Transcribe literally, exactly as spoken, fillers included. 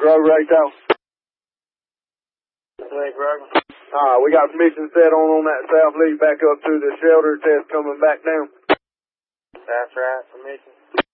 Rogue right now. Lake Rogue. Alright, we got permission set on on that south lead back up to the shelter test coming back down. That's right, permission.